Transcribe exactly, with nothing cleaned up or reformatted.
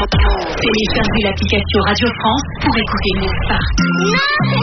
Téléchargez l'application Radio France pour écouter Move partout.